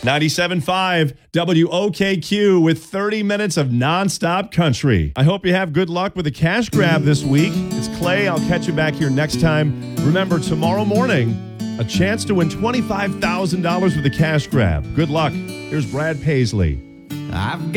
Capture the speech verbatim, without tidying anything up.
ninety-seven point five W O K Q with thirty minutes of nonstop country. I hope you have good luck with the cash grab this week. It's Clay. I'll catch you back here next time. Remember, tomorrow morning, a chance to win twenty-five thousand dollars with the cash grab. Good luck. Here's Brad Paisley. I've got